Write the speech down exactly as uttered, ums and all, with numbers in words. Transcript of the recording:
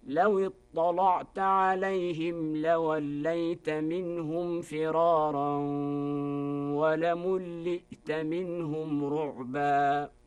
لو اطلعت عليهم لوليت منهم فرارا ولملئت منهم رعبا